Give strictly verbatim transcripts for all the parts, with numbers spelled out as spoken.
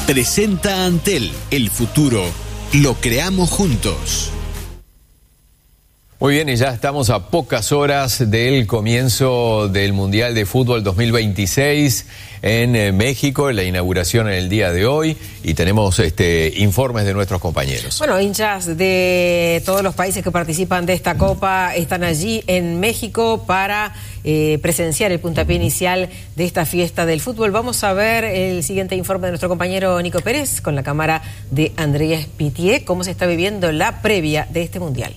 Presenta Antel, el futuro lo creamos juntos. Muy bien, y ya estamos a pocas horas del comienzo del Mundial de Fútbol dos mil veintiséis en México, la inauguración en el día de hoy, y tenemos este informes de nuestros compañeros. Bueno, hinchas de todos los países que participan de esta Copa están allí en México para eh, presenciar el puntapié inicial de esta fiesta del fútbol. Vamos a ver el siguiente informe de nuestro compañero Nico Pérez con la cámara de Andrés Pitié, cómo se está viviendo la previa de este Mundial.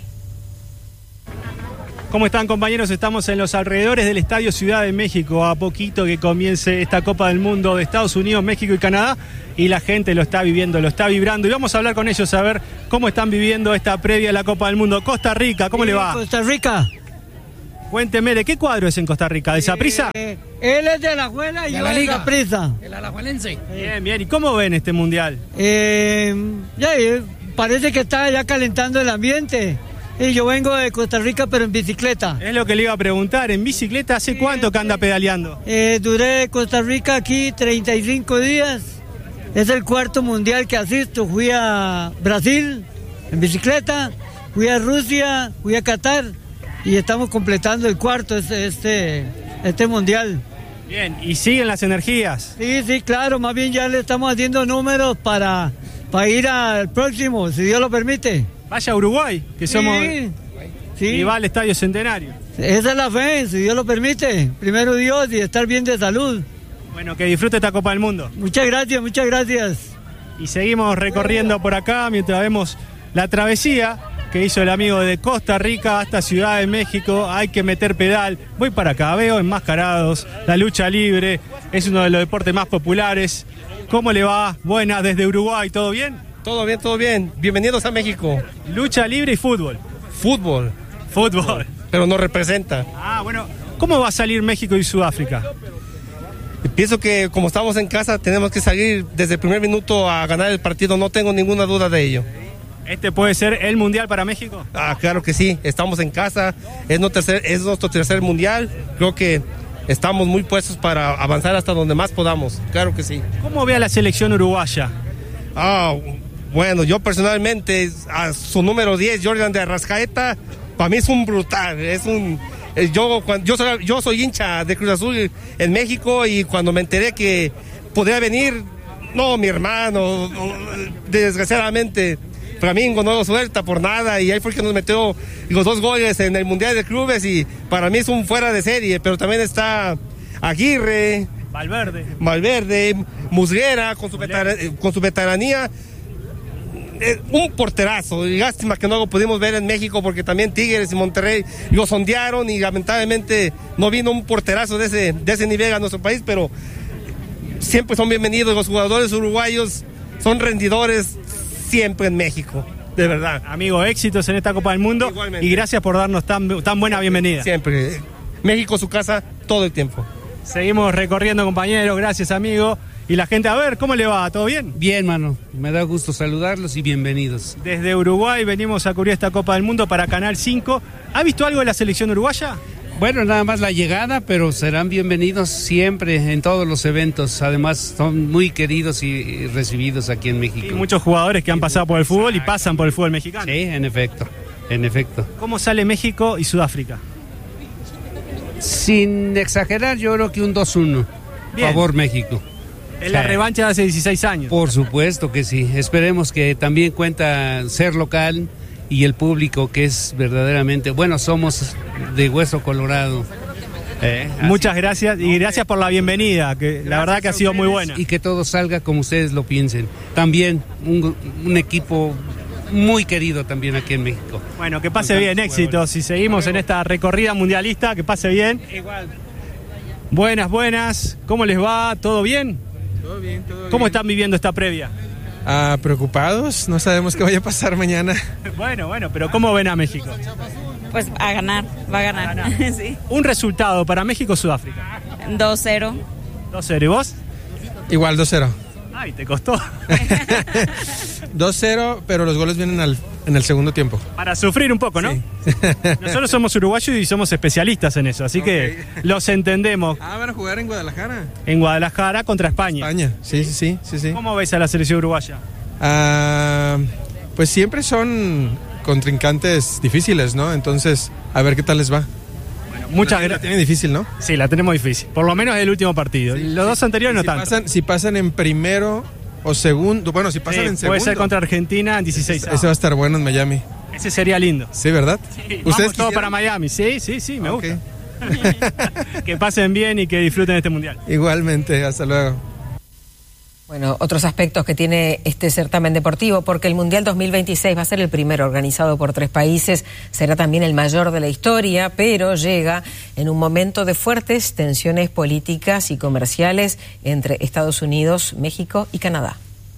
¿Cómo están, compañeros? Estamos en los alrededores del Estadio Ciudad de México, a poquito que comience esta Copa del Mundo de Estados Unidos, México y Canadá, y la gente lo está viviendo, lo está vibrando, y vamos a hablar con ellos a ver cómo están viviendo esta previa de la Copa del Mundo. Costa Rica, ¿cómo sí, le va? Costa Rica. Cuénteme, ¿de qué cuadro es en Costa Rica? ¿De Saprissa? Eh, él es de Alajuela y yo de Saprissa. El alajuelense. Bien, bien. ¿Y cómo ven este Mundial? Eh, ya, eh, parece que está ya calentando el ambiente. Y yo vengo de Costa Rica, pero en bicicleta. Es lo que le iba a preguntar. ¿En bicicleta hace cuánto que anda pedaleando? Eh, duré en Costa Rica aquí treinta y cinco días. Es el cuarto mundial que asisto. Fui a Brasil en bicicleta, fui a Rusia, fui a Qatar y estamos completando el cuarto este, este, este mundial. Bien, ¿y siguen las energías? Sí, sí, claro. Más bien ya le estamos haciendo números para, para ir al próximo, si Dios lo permite. Vaya a Uruguay, que somos... Sí, sí. Y va al Estadio Centenario. Esa es la fe, si Dios lo permite. Primero Dios y estar bien de salud. Bueno, que disfrute esta Copa del Mundo. Muchas gracias, muchas gracias. Y seguimos recorriendo por acá mientras vemos la travesía que hizo el amigo de Costa Rica hasta Ciudad de México. Hay que meter pedal. Voy para acá, veo enmascarados, la lucha libre, es uno de los deportes más populares. ¿Cómo le va? Buenas, desde Uruguay, ¿todo bien? Todo bien, todo bien. Bienvenidos a México. Lucha libre y fútbol. Fútbol. Fútbol. Pero no representa. Ah, bueno. ¿Cómo va a salir México y Sudáfrica? Pienso que como estamos en casa tenemos que salir desde el primer minuto a ganar el partido. No tengo ninguna duda de ello. ¿Este puede ser el mundial para México? Ah, claro que sí. Estamos en casa. Es nuestro tercer, es nuestro tercer mundial. Creo que estamos muy puestos para avanzar hasta donde más podamos. Claro que sí. ¿Cómo ve a la selección uruguaya? Ah... Bueno, yo personalmente, a su número diez, Jordan de Arrascaeta, para mí es un brutal, es un... Yo, cuando, yo, soy, yo soy hincha de Cruz Azul en México y cuando me enteré que podría venir, no, mi hermano, desgraciadamente, Flamingo no lo suelta por nada y ahí fue que nos metió los dos goles en el Mundial de Clubes y para mí es un fuera de serie, pero también está Aguirre, Valverde, Valverde Muslera con su, veteran, con su veteranía. Un porterazo, y lástima que no lo pudimos ver en México porque también Tigres y Monterrey lo sondearon y lamentablemente no vino un porterazo de ese, de ese nivel a nuestro país, pero siempre son bienvenidos. Los jugadores uruguayos son rendidores siempre en México, de verdad. Amigo, éxitos en esta Copa del Mundo. Igualmente. Y gracias por darnos tan, tan buena bienvenida. Siempre, México su casa todo el tiempo. Seguimos recorriendo, compañeros, gracias amigo. Y la gente, a ver, ¿cómo le va? ¿Todo bien? Bien, mano. Me da gusto saludarlos y bienvenidos. Desde Uruguay venimos a cubrir esta Copa del Mundo para Canal cinco. ¿Ha visto algo de la selección uruguaya? Bueno, nada más la llegada, pero serán bienvenidos siempre en todos los eventos. Además, son muy queridos y recibidos aquí en México. Y muchos jugadores que han pasado por el fútbol y pasan por el fútbol mexicano. Sí, en efecto, en efecto. ¿Cómo sale México y Sudáfrica? Sin exagerar, yo creo que un dos uno. Favor México. Es la revancha de hace dieciséis años. Por supuesto que sí. Esperemos que también cuenta ser local y el público que es verdaderamente, bueno, somos de hueso colorado. Eh, Muchas gracias y gracias por la bienvenida, que gracias, la verdad que ha sido muy buena. Y que todo salga como ustedes lo piensen. También un, un equipo muy querido también aquí en México. Bueno, que pase bien, éxitos. Y seguimos en esta recorrida mundialista, que pase bien. Igual. Buenas, buenas. ¿Cómo les va? ¿Todo bien? Todo bien, todo bien. ¿Cómo están viviendo esta previa? Ah, preocupados, no sabemos qué vaya a pasar mañana. Bueno, bueno, pero ¿cómo ven a México? Pues a ganar, va a ganar. A ganar. Sí. Un resultado para México-Sudáfrica. dos cero. dos cero, ¿y vos? Igual, dos cero. Ay, te costó. dos cero, pero los goles vienen al, en el segundo tiempo. Para sufrir un poco, ¿no? Sí. Nosotros somos uruguayos y somos especialistas en eso, así okay. que los entendemos. Ah, ¿van a jugar en Guadalajara? En Guadalajara contra España. España, sí, sí, sí. sí, sí. ¿Cómo ves a la selección uruguaya? Ah, pues siempre son contrincantes difíciles, ¿no? Entonces, a ver qué tal les va. Muchas gracias. La tienen difícil, ¿no? Sí, la tenemos difícil. Por lo menos es el último partido. Sí, Los sí. dos anteriores no si tanto. Pasan, si pasan en primero o segundo, bueno, si pasan sí, en segundo. Puede ser contra Argentina en dieciséis. Ese, ese va a estar bueno en Miami. Ese sería lindo. Sí, ¿verdad? Sí, ¿Ustedes todo para Miami? Sí, sí, sí, me okay. gusta. Que pasen bien y que disfruten este mundial. Igualmente, hasta luego. Bueno, otros aspectos que tiene este certamen deportivo, porque el Mundial dos mil veintiséis va a ser el primero organizado por tres países, será también el mayor de la historia, pero llega en un momento de fuertes tensiones políticas y comerciales entre Estados Unidos, México y Canadá.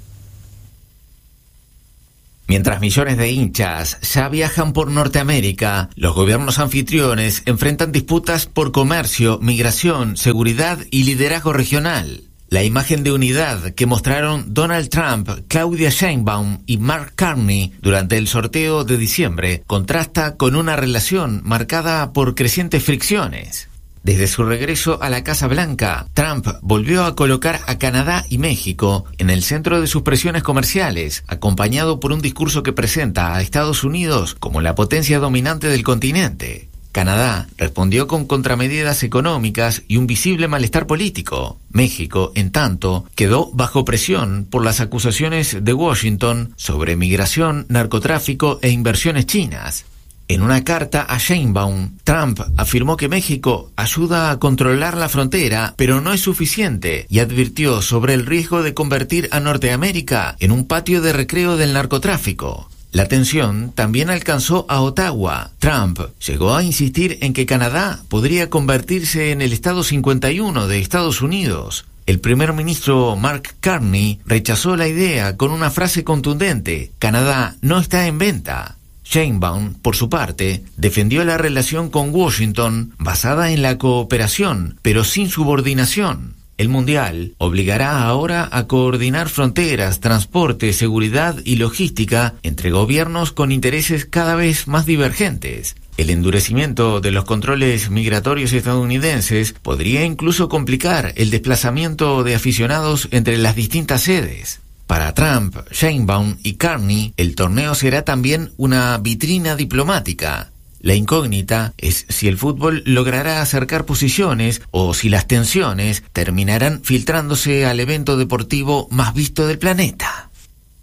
Mientras millones de hinchas ya viajan por Norteamérica, los gobiernos anfitriones enfrentan disputas por comercio, migración, seguridad y liderazgo regional. La imagen de unidad que mostraron Donald Trump, Claudia Sheinbaum y Mark Carney durante el sorteo de diciembre contrasta con una relación marcada por crecientes fricciones. Desde su regreso a la Casa Blanca, Trump volvió a colocar a Canadá y México en el centro de sus presiones comerciales, acompañado por un discurso que presenta a Estados Unidos como la potencia dominante del continente. Canadá respondió con contramedidas económicas y un visible malestar político. México, en tanto, quedó bajo presión por las acusaciones de Washington sobre migración, narcotráfico e inversiones chinas. En una carta a Sheinbaum, Trump afirmó que México ayuda a controlar la frontera, pero no es suficiente, y advirtió sobre el riesgo de convertir a Norteamérica en un patio de recreo del narcotráfico. La tensión también alcanzó a Ottawa. Trump llegó a insistir en que Canadá podría convertirse en el Estado cincuenta y uno de Estados Unidos. El primer ministro Mark Carney rechazó la idea con una frase contundente: Canadá no está en venta. Sheinbaum, por su parte, defendió la relación con Washington basada en la cooperación, pero sin subordinación. El Mundial obligará ahora a coordinar fronteras, transporte, seguridad y logística entre gobiernos con intereses cada vez más divergentes. El endurecimiento de los controles migratorios estadounidenses podría incluso complicar el desplazamiento de aficionados entre las distintas sedes. Para Trump, Sheinbaum y Carney, el torneo será también una vitrina diplomática. La incógnita es si el fútbol logrará acercar posiciones o si las tensiones terminarán filtrándose al evento deportivo más visto del planeta.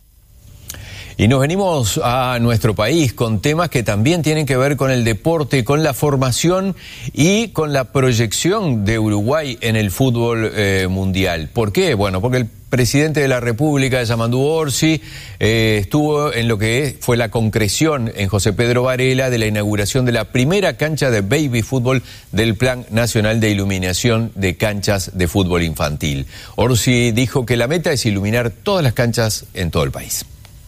Y nos venimos a nuestro país con temas que también tienen que ver con el deporte, con la formación y con la proyección de Uruguay en el fútbol eh, mundial. ¿Por qué? Bueno, porque el presidente de la República, Yamandu Orsi, eh, estuvo en lo que fue la concreción en José Pedro Varela de la inauguración de la primera cancha de baby fútbol del Plan Nacional de Iluminación de Canchas de Fútbol Infantil. Orsi dijo que la meta es iluminar todas las canchas en todo el país.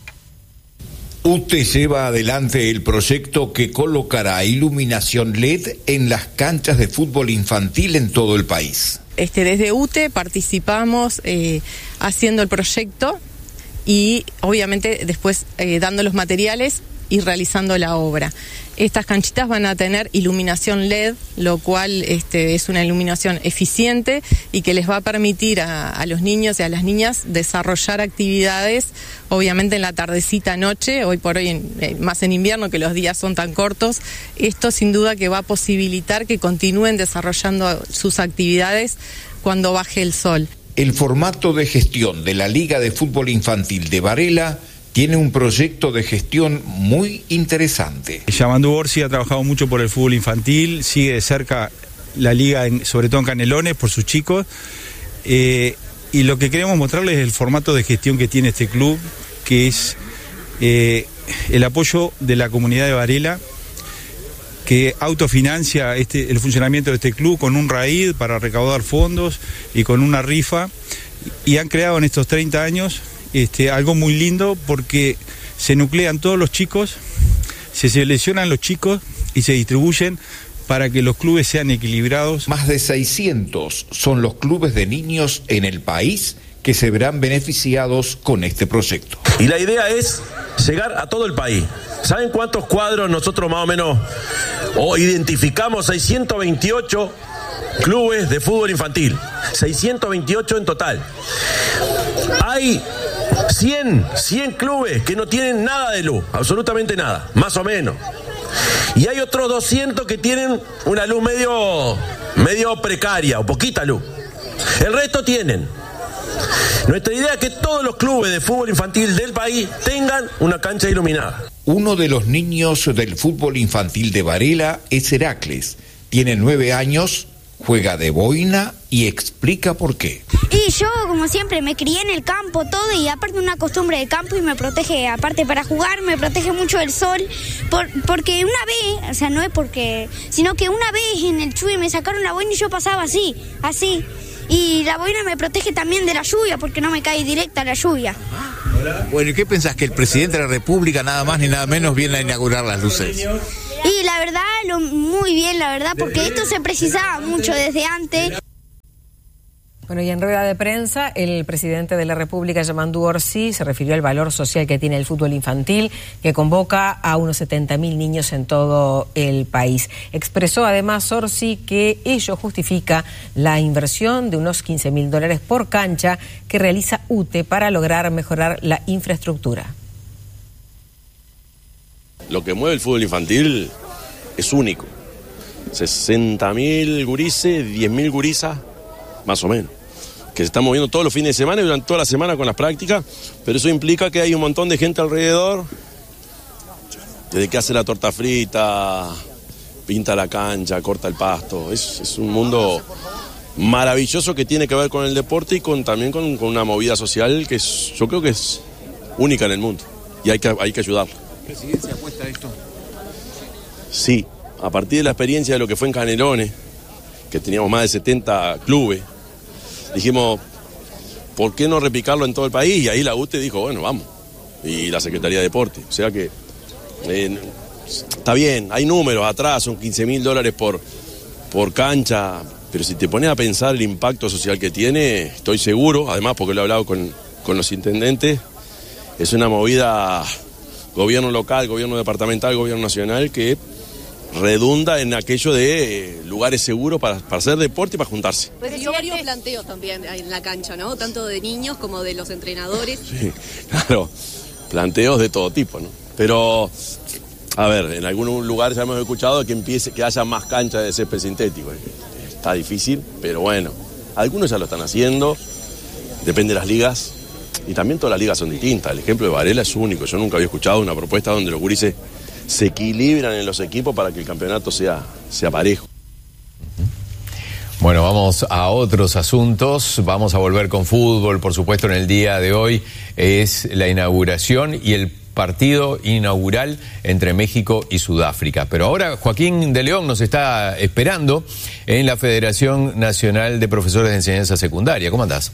U T E lleva adelante el proyecto que colocará iluminación L E D en las canchas de fútbol infantil en todo el país. Este, desde U T E participamos eh, haciendo el proyecto y obviamente después eh, dando los materiales y realizando la obra. Estas canchitas van a tener iluminación L E D, lo cual este, es una iluminación eficiente y que les va a permitir a, a los niños y a las niñas desarrollar actividades, obviamente en la tardecita noche, hoy por hoy en, eh, más en invierno que los días son tan cortos. Esto sin duda que va a posibilitar que continúen desarrollando sus actividades cuando baje el sol. El formato de gestión de la Liga de Fútbol Infantil de Varela tiene un proyecto de gestión muy interesante. Yamandu Orsi ha trabajado mucho por el fútbol infantil, sigue de cerca la liga, en, sobre todo en Canelones, por sus chicos. Eh, y lo que queremos mostrarles es el formato de gestión que tiene este club, que es eh, el apoyo de la comunidad de Varela, que autofinancia este, el funcionamiento de este club con un RAID para recaudar fondos y con una rifa. Y han creado en estos treinta años Este, algo muy lindo, porque se nuclean todos los chicos, se seleccionan los chicos y se distribuyen para que los clubes sean equilibrados. Más de seiscientos son los clubes de niños en el país que se verán beneficiados con este proyecto. Y la idea es llegar a todo el país. ¿Saben cuántos cuadros nosotros más o menos o identificamos? seiscientos veintiocho clubes de fútbol infantil, seiscientos veintiocho en total. Hay cien, cien clubes que no tienen nada de luz, absolutamente nada, más o menos. Y hay otros doscientos que tienen una luz medio, medio precaria o poquita luz. El resto tienen. Nuestra idea es que todos los clubes de fútbol infantil del país tengan una cancha iluminada. Uno de los niños del fútbol infantil de Varela es Heracles. Tiene nueve años, juega de boina y explica por qué. Y yo, como siempre, me crié en el campo, todo, y aparte una costumbre de campo y me protege, aparte para jugar, me protege mucho del sol, por, porque una vez, o sea, no es porque, sino que una vez en el Chuy me sacaron la boina y yo pasaba así, así. Y la boina me protege también de la lluvia, porque no me cae directa la lluvia. Bueno, ¿y qué pensás? ¿Que el presidente de la República nada más ni nada menos viene a inaugurar las luces? Y la verdad, lo, muy bien, la verdad, porque esto se precisaba mucho desde antes. Bueno, y en rueda de prensa, el presidente de la República, Yamandu Orsi, se refirió al valor social que tiene el fútbol infantil, que convoca a unos setenta mil niños en todo el país. Expresó además Orsi que ello justifica la inversión de unos quince mil dólares por cancha que realiza U T E para lograr mejorar la infraestructura. Lo que mueve el fútbol infantil es único. sesenta mil gurises, diez mil gurisas, más o menos, que se están moviendo todos los fines de semana y durante toda la semana con las prácticas, pero eso implica que hay un montón de gente alrededor, desde que hace la torta frita, pinta la cancha, corta el pasto. Es, es un mundo maravilloso que tiene que ver con el deporte y con, también con, con una movida social que es, yo creo que es única en el mundo y hay que, hay que ayudarla. ¿La presidencia apuesta a esto? Sí, a partir de la experiencia de lo que fue en Canelones, que teníamos más de setenta clubes, dijimos, ¿por qué no replicarlo en todo el país? Y ahí la U T E dijo, bueno, vamos. Y la Secretaría de Deporte. O sea que eh, está bien, hay números atrás, son quince mil dólares por, por cancha, pero si te pones a pensar el impacto social que tiene, estoy seguro, además porque lo he hablado con, con los intendentes, es una movida gobierno local, gobierno departamental, gobierno nacional, que redunda en aquello de lugares seguros para, para hacer deporte y para juntarse. Pues dio varios planteos también en la cancha, ¿no? Tanto de niños como de los entrenadores. Sí, claro, planteos de todo tipo, ¿no? Pero, a ver, en algún lugar ya hemos escuchado que empiece, que haya más canchas de césped sintético. Está difícil, pero bueno, algunos ya lo están haciendo, depende de las ligas, y también todas las ligas son distintas. El ejemplo de Varela es único, yo nunca había escuchado una propuesta donde los gurises se equilibran en los equipos para que el campeonato sea, sea parejo. Bueno, vamos a otros asuntos, vamos a volver con fútbol, por supuesto, en el día de hoy es la inauguración y el partido inaugural entre México y Sudáfrica. Pero ahora Joaquín de León nos está esperando en la Federación Nacional de Profesores de Enseñanza Secundaria. ¿Cómo andás?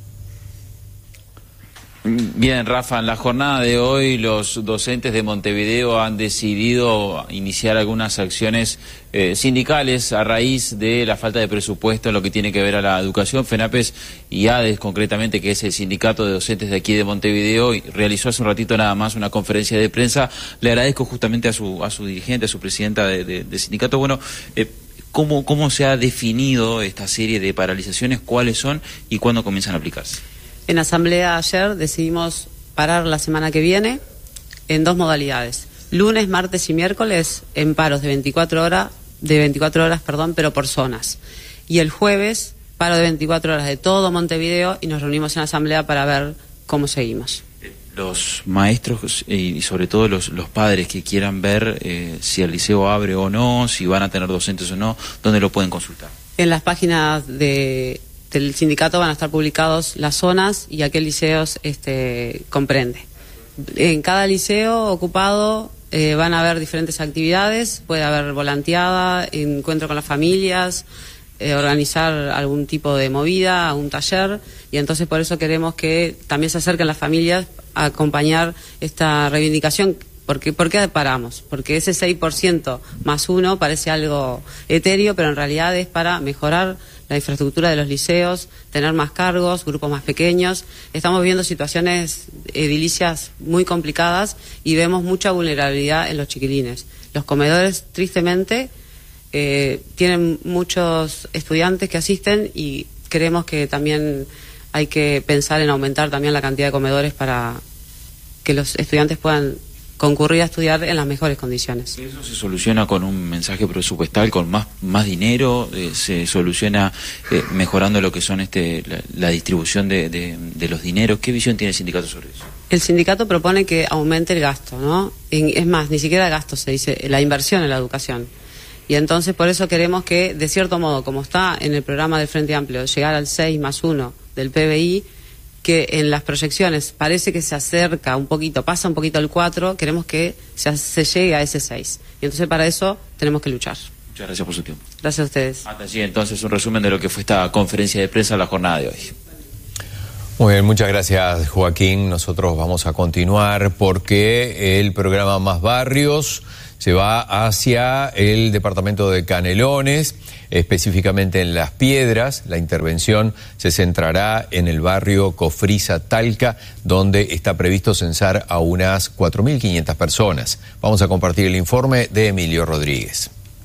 Bien, Rafa, en la jornada de hoy los docentes de Montevideo han decidido iniciar algunas acciones eh, sindicales a raíz de la falta de presupuesto en lo que tiene que ver a la educación. FENAPES y ADES, concretamente, que es el sindicato de docentes de aquí de Montevideo, realizó hace un ratito nada más una conferencia de prensa. Le agradezco justamente a su, a su dirigente, a su presidenta de, de, de sindicato. Bueno, eh, ¿cómo, ¿cómo se ha definido esta serie de paralizaciones? ¿Cuáles son y cuándo comienzan a aplicarse? En asamblea ayer decidimos parar la semana que viene en dos modalidades. Lunes, martes y miércoles en paros de veinticuatro horas, de veinticuatro horas, perdón, pero por zonas. Y el jueves, paro de veinticuatro horas de todo Montevideo y nos reunimos en asamblea para ver cómo seguimos. Los maestros y sobre todo los, los padres que quieran ver eh, si el liceo abre o no, si van a tener docentes o no, ¿dónde lo pueden consultar? En las páginas de... del sindicato van a estar publicados las zonas y a qué liceos este, comprende. En cada liceo ocupado eh, van a haber diferentes actividades, puede haber volanteada, encuentro con las familias, eh, organizar algún tipo de movida, un taller, y entonces por eso queremos que también se acerquen las familias a acompañar esta reivindicación. Porque, ¿Por qué paramos? Porque ese seis por ciento más uno parece algo etéreo, pero en realidad es para mejorar la infraestructura de los liceos, tener más cargos, grupos más pequeños. Estamos viviendo situaciones edilicias muy complicadas y vemos mucha vulnerabilidad en los chiquilines. Los comedores, tristemente, eh, tienen muchos estudiantes que asisten y creemos que también hay que pensar en aumentar también la cantidad de comedores para que los estudiantes puedan concurrir a estudiar en las mejores condiciones. ¿Eso se soluciona con un mensaje presupuestal, con más más dinero? Eh, ¿Se soluciona eh, mejorando lo que son este la, la distribución de, de, de los dineros? ¿Qué visión tiene el sindicato sobre eso? El sindicato propone que aumente el gasto, ¿no? En, es más, ni siquiera gasto se dice, la inversión en la educación. Y entonces por eso queremos que, de cierto modo, como está en el programa del Frente Amplio, llegar al seis más uno del P B I, que en las proyecciones parece que se acerca un poquito, pasa un poquito al cuatro, queremos que se, se llegue a ese seis. Y entonces para eso tenemos que luchar. Muchas gracias por su tiempo. Gracias a ustedes. Hasta allí entonces un resumen de lo que fue esta conferencia de prensa en la jornada de hoy. Muy bien, muchas gracias, Joaquín. Nosotros vamos a continuar porque el programa Más Barrios se va hacia el departamento de Canelones, específicamente en Las Piedras. La intervención se centrará en el barrio Cofrisa Talca, donde está previsto censar a unas cuatro mil quinientas personas. Vamos a compartir el informe de Emilio Rodríguez.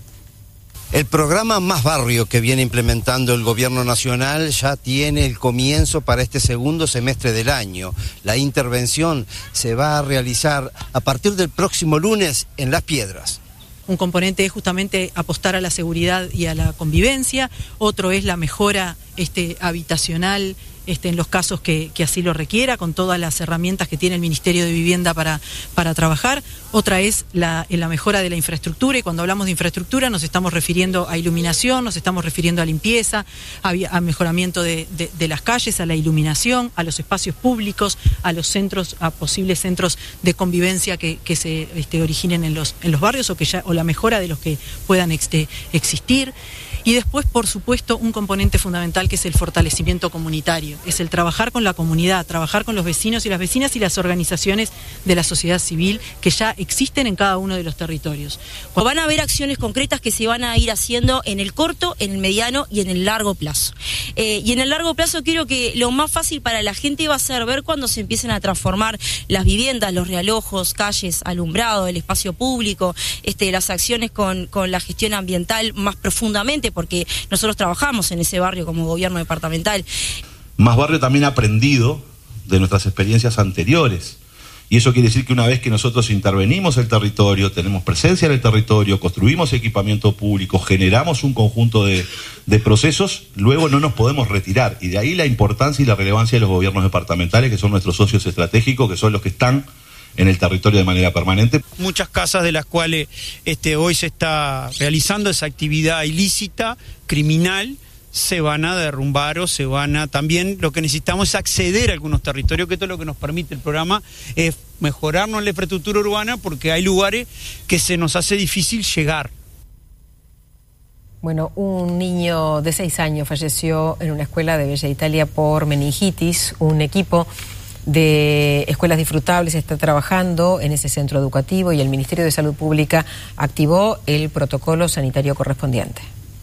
El programa Más Barrio que viene implementando el gobierno nacional ya tiene el comienzo para este segundo semestre del año. La intervención se va a realizar a partir del próximo lunes en Las Piedras. Un componente es justamente apostar a la seguridad y a la convivencia, otro es la mejora este, habitacional este, en los casos que, que así lo requiera, con todas las herramientas que tiene el Ministerio de Vivienda para, para trabajar. Otra es la, la mejora de la infraestructura, y cuando hablamos de infraestructura nos estamos refiriendo a iluminación, nos estamos refiriendo a limpieza, a, a mejoramiento de, de, de las calles, a la iluminación, a los espacios públicos, a los centros, a posibles centros de convivencia que, que se este, originen en los, en los barrios o, que ya, o la mejora de los que puedan este, existir. Y después, por supuesto, un componente fundamental que es el fortalecimiento comunitario, es el trabajar con la comunidad, trabajar con los vecinos y las vecinas y las organizaciones de la sociedad civil que ya existen en cada uno de los territorios. Cuando van a haber acciones concretas que se van a ir haciendo en el corto, en el mediano y en el largo plazo. Eh, y en el largo plazo creo que lo más fácil para la gente va a ser ver cuando se empiecen a transformar las viviendas, los realojos, calles, alumbrado, el espacio público, este, las acciones con, con la gestión ambiental más profundamente, porque nosotros trabajamos en ese barrio como gobierno departamental. Más Barrio también ha aprendido de nuestras experiencias anteriores, y eso quiere decir que una vez que nosotros intervenimos el territorio, tenemos presencia en el territorio, construimos equipamiento público, generamos un conjunto de, de procesos, luego no nos podemos retirar, y de ahí la importancia y la relevancia de los gobiernos departamentales, que son nuestros socios estratégicos, que son los que están en el territorio de manera permanente. Muchas casas de las cuales este, hoy se está realizando esa actividad ilícita, criminal, se van a derrumbar o se van a... También lo que necesitamos es acceder a algunos territorios, que esto es lo que nos permite el programa, es mejorarnos la infraestructura urbana, porque hay lugares que se nos hace difícil llegar. Bueno, un niño de seis años falleció en una escuela de Bella Italia por meningitis. Un equipo de Escuelas Disfrutables está trabajando en ese centro educativo y el Ministerio de Salud Pública activó el protocolo sanitario correspondiente.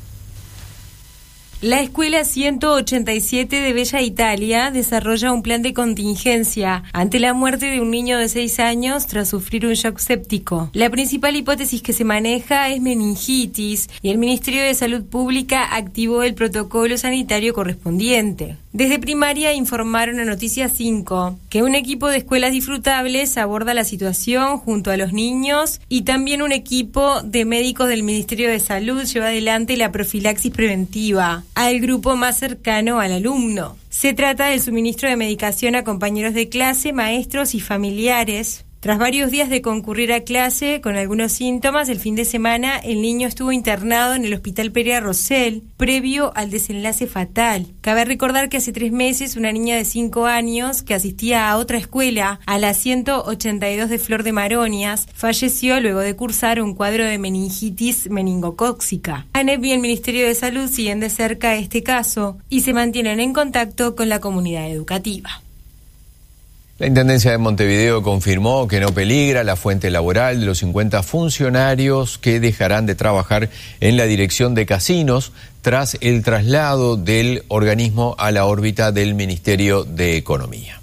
La Escuela ciento ochenta y siete de Bella Italia desarrolla un plan de contingencia ante la muerte de un niño de seis años tras sufrir un shock séptico. La principal hipótesis que se maneja es meningitis y el Ministerio de Salud Pública activó el protocolo sanitario correspondiente. Desde primaria informaron a Noticias cinco que un equipo de Escuelas Disfrutables aborda la situación junto a los niños, y también un equipo de médicos del Ministerio de Salud lleva adelante la profilaxis preventiva al grupo más cercano al alumno. Se trata del suministro de medicación a compañeros de clase, maestros y familiares. Tras varios días de concurrir a clase con algunos síntomas, el fin de semana el niño estuvo internado en el Hospital Perea Rosell, previo al desenlace fatal. Cabe recordar que hace tres meses una niña de cinco años que asistía a otra escuela, a la ciento ochenta y dos de Flor de Maronias, falleció luego de cursar un cuadro de meningitis meningocóxica. ANEP y el Ministerio de Salud siguen de cerca este caso y se mantienen en contacto con la comunidad educativa. La Intendencia de Montevideo confirmó que no peligra la fuente laboral de los cincuenta funcionarios que dejarán de trabajar en la dirección de casinos tras el traslado del organismo a la órbita del Ministerio de Economía.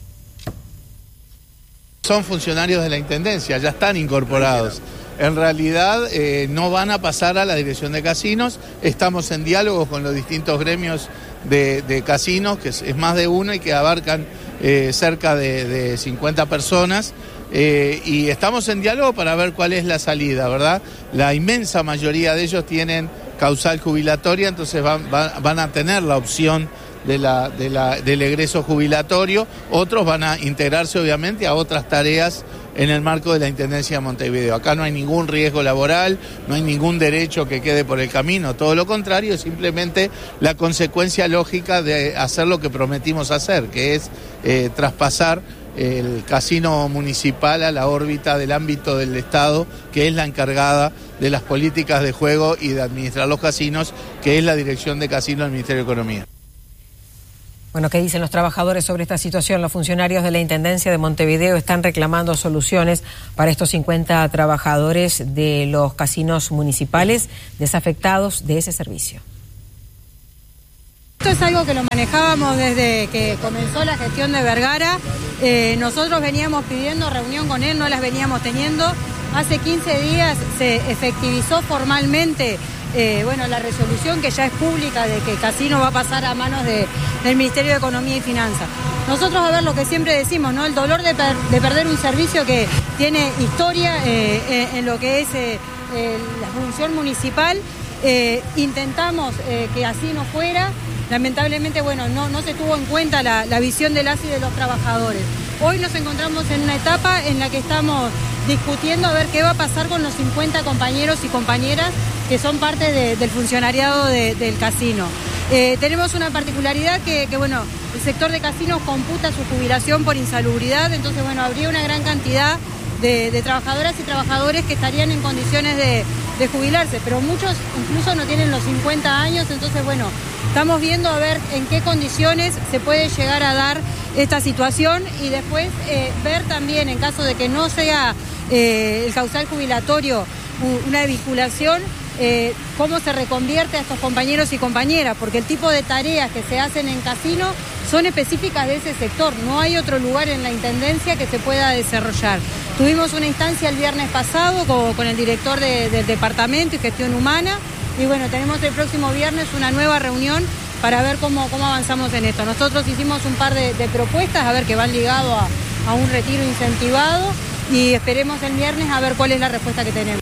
Son funcionarios de la Intendencia, ya están incorporados. En realidad eh, no van a pasar a la dirección de casinos, estamos en diálogo con los distintos gremios de, de casinos, que es, es más de uno y que abarcan eh, cerca de, de cincuenta personas, eh, y estamos en diálogo para ver cuál es la salida, ¿verdad? La inmensa mayoría de ellos tienen causal jubilatoria, entonces van, van, van a tener la opción de la, de la, del egreso jubilatorio, otros van a integrarse obviamente a otras tareas en el marco de la Intendencia de Montevideo. Acá no hay ningún riesgo laboral, no hay ningún derecho que quede por el camino, todo lo contrario, es simplemente la consecuencia lógica de hacer lo que prometimos hacer, que es eh, traspasar el casino municipal a la órbita del ámbito del Estado, que es la encargada de las políticas de juego y de administrar los casinos, que es la Dirección de Casinos del Ministerio de Economía. Bueno, ¿qué dicen los trabajadores sobre esta situación? Los funcionarios de la Intendencia de Montevideo están reclamando soluciones para estos cincuenta trabajadores de los casinos municipales desafectados de ese servicio. Esto es algo que lo manejábamos desde que comenzó la gestión de Vergara. Eh, nosotros veníamos pidiendo reunión con él, no las veníamos teniendo. Hace quince días se efectivizó formalmente Eh, bueno, la resolución que ya es pública de que Casino va a pasar a manos de, del Ministerio de Economía y Finanzas. Nosotros, a ver, lo que siempre decimos, ¿no? El dolor de, per, de perder un servicio que tiene historia eh, eh, en lo que es eh, eh, la función municipal. Eh, intentamos eh, que así no fuera. Lamentablemente, bueno, no, no se tuvo en cuenta la, la visión de las y de los trabajadores. Hoy nos encontramos en una etapa en la que estamos discutiendo a ver qué va a pasar con los cincuenta compañeros y compañeras que son parte de, del funcionariado de, del casino. Eh, tenemos una particularidad que, que, bueno, el sector de casinos computa su jubilación por insalubridad, entonces, bueno, habría una gran cantidad de, de trabajadoras y trabajadores que estarían en condiciones de, de jubilarse, pero muchos incluso no tienen los cincuenta años, entonces, bueno, estamos viendo a ver en qué condiciones se puede llegar a dar esta situación y después eh, ver también, en caso de que no sea eh, el causal jubilatorio una vinculación, eh, cómo se reconvierte a estos compañeros y compañeras, porque el tipo de tareas que se hacen en casino son específicas de ese sector, no hay otro lugar en la Intendencia que se pueda desarrollar. Tuvimos una instancia el viernes pasado con, con el director de, del Departamento y Gestión Humana, y bueno, tenemos el próximo viernes una nueva reunión para ver cómo, cómo avanzamos en esto. Nosotros hicimos un par de, de propuestas, a ver, que van ligados a, a un retiro incentivado, y esperemos el viernes a ver cuál es la respuesta que tenemos.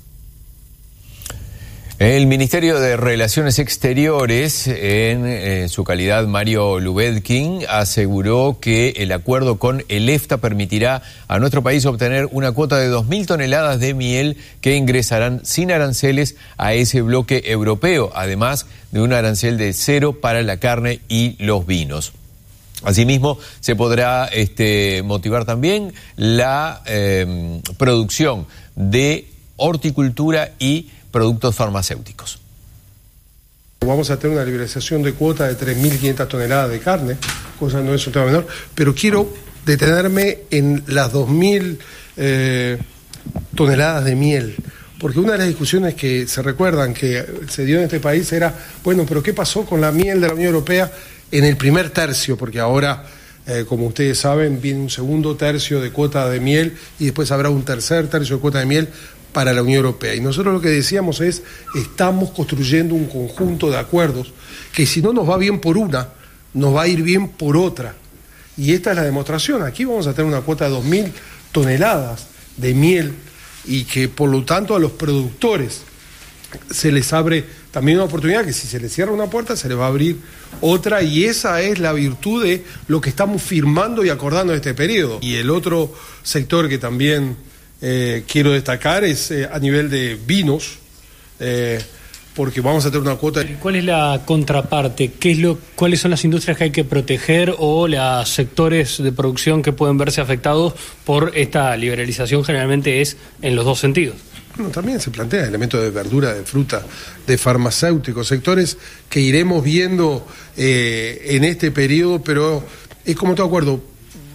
El Ministerio de Relaciones Exteriores, en, en su calidad Mario Lubetkin, aseguró que el acuerdo con el EFTA permitirá a nuestro país obtener una cuota de dos mil toneladas de miel que ingresarán sin aranceles a ese bloque europeo, además de un arancel de cero para la carne y los vinos. Asimismo, se podrá este, motivar también la eh, producción de horticultura y productos farmacéuticos. Vamos a tener una liberalización de cuota de tres mil quinientas toneladas de carne, cosa no es un tema menor, pero quiero detenerme en las dos mil eh, toneladas de miel, porque una de las discusiones que se recuerdan que se dio en este país era, bueno, pero ¿qué pasó con la miel de la Unión Europea en el primer tercio? Porque ahora, eh, como ustedes saben, viene un segundo tercio de cuota de miel y después habrá un tercer tercio de cuota de miel para la Unión Europea. Y nosotros lo que decíamos es, estamos construyendo un conjunto de acuerdos que si no nos va bien por una, nos va a ir bien por otra. Y esta es la demostración. Aquí vamos a tener una cuota de dos mil toneladas de miel y que por lo tanto a los productores se les abre también una oportunidad que si se les cierra una puerta se les va a abrir otra, y esa es la virtud de lo que estamos firmando y acordando en este periodo. Y el otro sector que también Eh, quiero destacar es eh, a nivel de vinos, eh, porque vamos a tener una cuota. ¿Cuál es la contraparte? ¿Qué es lo, ¿Cuáles son las industrias que hay que proteger o los sectores de producción que pueden verse afectados por esta liberalización? Generalmente es en los dos sentidos. Bueno, también se plantea elementos de verdura, de fruta, de farmacéuticos, sectores que iremos viendo eh, en este periodo, pero es como todo acuerdo.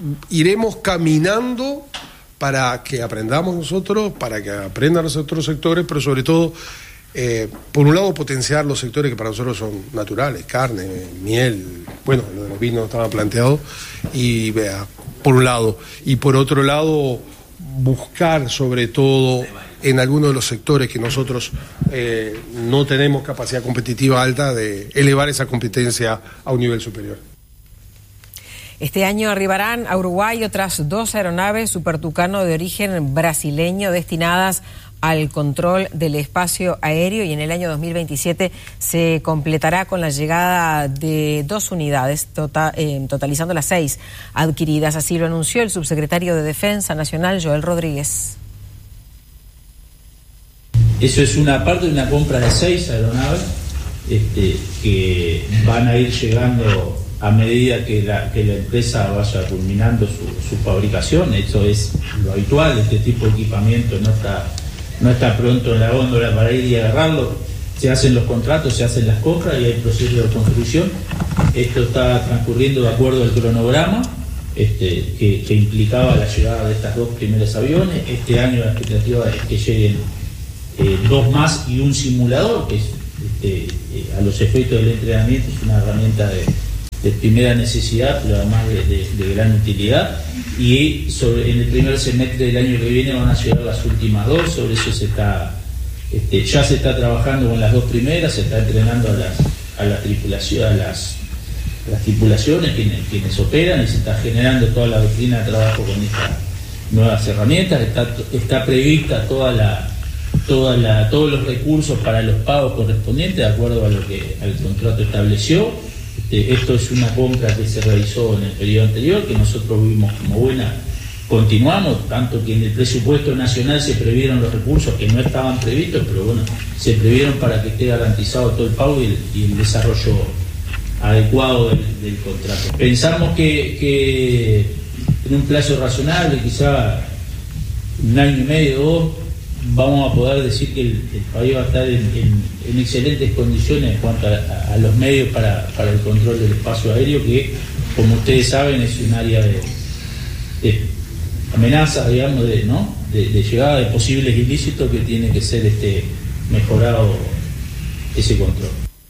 iremos caminando para que aprendamos nosotros, para que aprendan los otros sectores, pero sobre todo, eh, por un lado, potenciar los sectores que para nosotros son naturales, carne, miel, bueno, lo de los vinos estaba planteado, y vea, por un lado, y por otro lado, buscar sobre todo en algunos de los sectores que nosotros eh, no tenemos capacidad competitiva alta, de elevar esa competencia a un nivel superior. Este año arribarán a Uruguay otras dos aeronaves Super Tucano de origen brasileño destinadas al control del espacio aéreo, y en el año dos mil veintisiete se completará con la llegada de dos unidades, tota, eh, totalizando las seis adquiridas. Así lo anunció el subsecretario de Defensa Nacional, Joel Rodríguez. Eso es una parte de una compra de seis aeronaves este, que van a ir llegando a medida que la, que la empresa vaya culminando su, su fabricación. Esto es lo habitual, este tipo de equipamiento no está, no está pronto en la góndola para ir y agarrarlo. Se hacen los contratos, se hacen las compras y hay proceso de construcción. Esto está transcurriendo de acuerdo al cronograma este, que, que implicaba la llegada de estas dos primeros aviones. Este año la expectativa es que lleguen eh, dos más y un simulador, que es, este, eh, a los efectos del entrenamiento es una herramienta de de primera necesidad, pero además de, de, de gran utilidad. Y sobre, en el primer semestre del año que viene van a llegar las últimas dos. Sobre eso se está este, ya se está trabajando con las dos primeras, se está entrenando a las a la tripulación, a las, a las tripulaciones quienes, quienes operan, y se está generando toda la doctrina de trabajo con estas nuevas herramientas. Está, está prevista toda la toda la todos los recursos para los pagos correspondientes de acuerdo a lo que el contrato estableció. Esto es una compra que se realizó en el periodo anterior, que nosotros vimos como buena. Continuamos, tanto que en el presupuesto nacional se previeron los recursos que no estaban previstos, pero bueno, se previeron para que esté garantizado todo el pago y el, y el desarrollo adecuado del, del contrato. Pensamos que, que en un plazo razonable, quizá un año y medio o dos, vamos a poder decir que el, el país va a estar en, en, en excelentes condiciones en cuanto a, a, a los medios para, para el control del espacio aéreo, que, como ustedes saben, es un área de, de amenaza, digamos, de, ¿no? de, de llegada de posibles ilícitos que tiene que ser este mejorado ese control.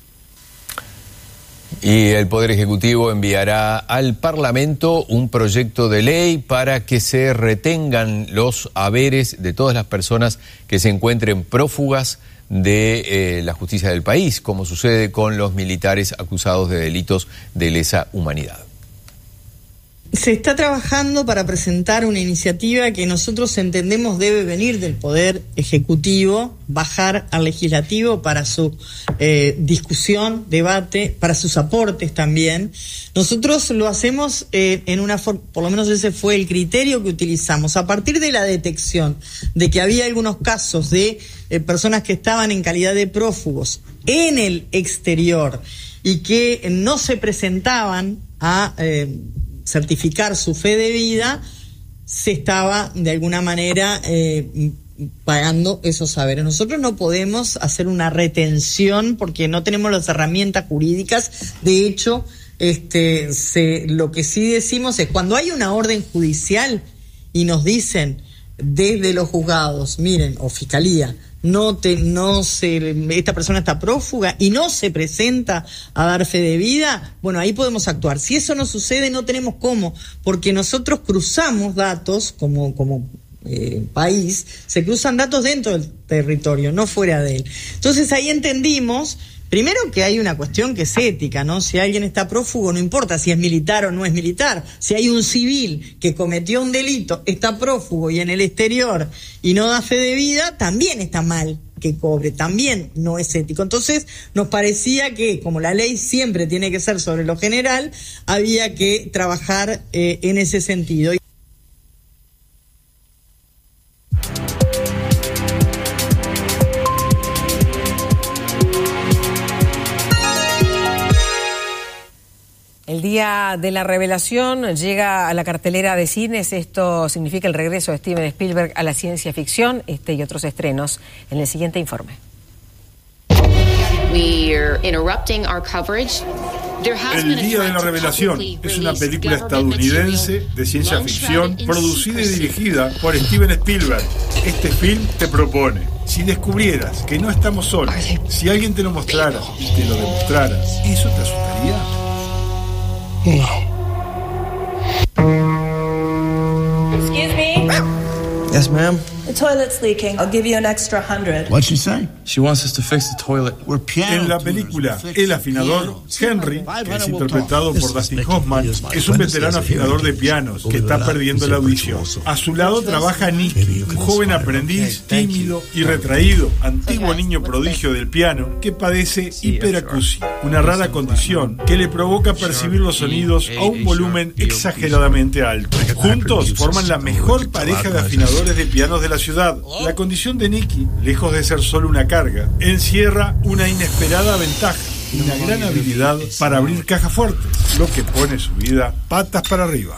Y el Poder Ejecutivo enviará al Parlamento un proyecto de ley para que se retengan los haberes de todas las personas que se encuentren prófugas de eh, la justicia del país, como sucede con los militares acusados de delitos de lesa humanidad. Se está trabajando para presentar una iniciativa que nosotros entendemos debe venir del Poder Ejecutivo, bajar al Legislativo para su eh, discusión, debate, para sus aportes también. Nosotros lo hacemos eh, en una forma, por lo menos ese fue el criterio que utilizamos, a partir de la detección de que había algunos casos de eh, personas que estaban en calidad de prófugos en el exterior y que no se presentaban a Eh, certificar su fe de vida, se estaba de alguna manera eh, pagando esos saberes. Nosotros no podemos hacer una retención porque no tenemos las herramientas jurídicas. De hecho, este, se, lo que sí decimos es cuando hay una orden judicial y nos dicen desde los juzgados, miren, o fiscalía, no te, no se, esta persona está prófuga y no se presenta a dar fe de vida, bueno, ahí podemos actuar. Si eso no sucede, no tenemos cómo, porque nosotros cruzamos datos como, como eh, país, se cruzan datos dentro del territorio, no fuera de él. Entonces ahí entendimos, primero que hay una cuestión que es ética, ¿no? Si alguien está prófugo, no importa si es militar o no es militar. Si hay un civil que cometió un delito, está prófugo y en el exterior y no da fe de vida, también está mal que cobre, también no es ético. Entonces nos parecía que, como la ley siempre tiene que ser sobre lo general, había que trabajar eh, en ese sentido. El día de la revelación llega a la cartelera de cines. Esto significa el regreso de Steven Spielberg a la ciencia ficción, este y otros estrenos en el siguiente informe. We're interrupting our coverage El Día de la Revelación es una película estadounidense de ciencia ficción producida y dirigida por Steven Spielberg. Este film te propone: si descubrieras que no estamos solos, si alguien te lo mostrara y te lo demostrara, ¿eso te asustaría? Excuse me? Yes, ma'am. The toilet's leaking. I'll give you an extra hundred. What'd she say? She wants us to fix the toilet. We're piano En la película El Afinador, Henry, que es interpretado por Dustin Hoffman, es un veterano afinador de pianos que está perdiendo la audición. A su lado trabaja Nicky, un joven aprendiz tímido y retraído, antiguo niño prodigio del piano que padece hiperacusia, una rara condición que le provoca percibir los sonidos a un volumen exageradamente alto. Juntos forman la mejor pareja de afinadores de pianos de la ciudad. La condición de Nicky, lejos de ser solo una carga, encierra una inesperada ventaja, una gran habilidad para abrir cajas fuertes, lo que pone su vida patas para arriba.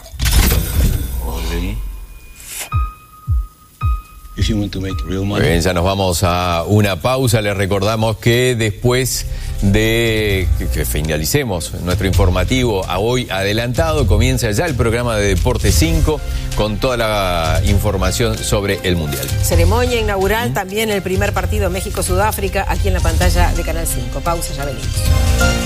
Muy bien, ya nos vamos a una pausa. Les recordamos que después de que finalicemos nuestro informativo a hoy adelantado, comienza ya el programa de Deportes cinco con toda la información sobre el Mundial. Ceremonia inaugural, también el primer partido México-Sudáfrica, aquí en la pantalla de Canal cinco. Pausa, ya venimos.